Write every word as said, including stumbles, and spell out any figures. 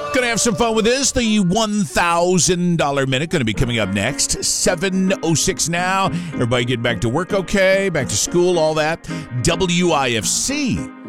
Gonna have some fun with this. The one thousand dollars minute gonna be coming up next. seven oh six now. Everybody get back to work okay, back to school, all that. W I F C